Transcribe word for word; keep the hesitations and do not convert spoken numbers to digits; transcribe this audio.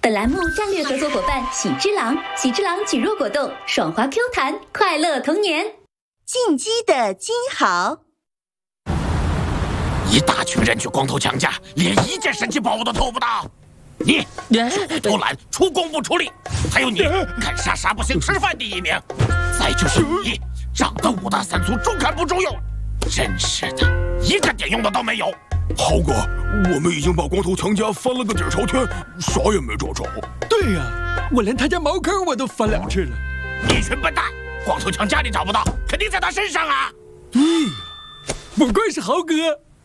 本栏目战略合作伙伴喜之郎，喜之郎举弱果冻，爽滑 Q 弹，快乐童年。 进击的金豪， 一大群人去光头强家，连一件神奇宝物都偷不到。你偷懒，出工不出力，还有你看杀杀不行，吃饭第一名。再就是你，长得五大三粗，中看不中用，真是的，一个点用的都没有。 豪哥，我们已经把光头强家翻了个底朝天，啥也没找着。 对呀、啊，我连他家茅坑我都翻两次了。 你群笨蛋，光头强家里找不到，肯定在他身上啊！ 对呀，不愧是豪哥。